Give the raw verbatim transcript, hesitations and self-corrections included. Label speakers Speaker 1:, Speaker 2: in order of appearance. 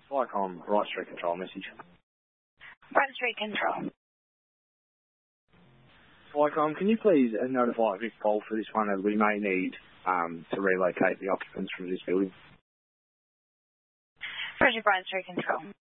Speaker 1: Like on Bright Street Control message.
Speaker 2: Bright Street Control.
Speaker 1: Like, um, can you please notify Vic Pol for this one, as we may need um, to relocate the occupants from this building?
Speaker 2: Roger, Bright Street Control.